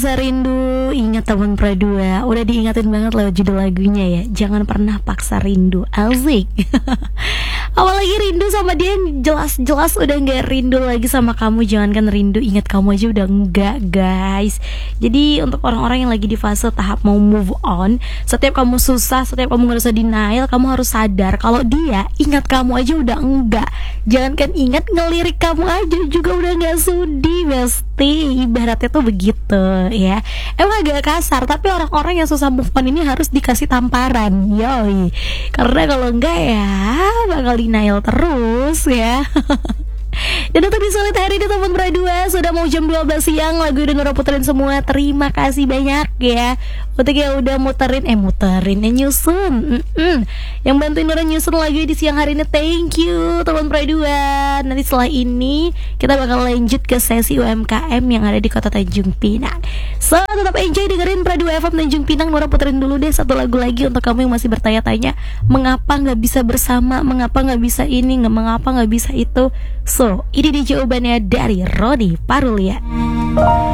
Rindu, ingat teman Pradua. Udah diingatin banget lewat judul lagunya ya. Jangan pernah paksa rindu. Asik. Apalagi rindu sama dia yang jelas-jelas udah gak rindu lagi sama kamu. Jangankan rindu, ingat kamu aja udah enggak, guys. Jadi untuk orang-orang yang lagi di fase tahap mau move on, setiap kamu susah, setiap kamu ngerasa denial, kamu harus sadar kalau dia ingat kamu aja udah enggak. Jangankan ingat, ngelirik kamu aja juga udah gak sudi, besti. Ibaratnya tuh begitu ya. Emang agak kasar, tapi orang-orang yang susah move on ini harus dikasih tamparan, yoi. Karena kalau enggak ya bakal denial terus ya. Dan untuk di sore hari ini teman Pradua, sudah mau jam 12 siang, lagu udah Nora puterin semua. Terima kasih banyak ya untuk yang udah muterin nyusun. Yang bantuin Nora nyusun lagu di siang hari ini. Thank you teman Pradua. Nanti setelah ini kita bakal lanjut ke sesi UMKM yang ada di Kota Tanjung Pinang. So tetap enjoy dengerin Pradua FM Tanjung Pinang. Nora puterin dulu deh satu lagu lagi untuk kamu yang masih bertanya-tanya, mengapa gak bisa bersama, mengapa gak bisa ini, mengapa gak bisa itu. So ini dia jawabannya dari Rodi Parulia.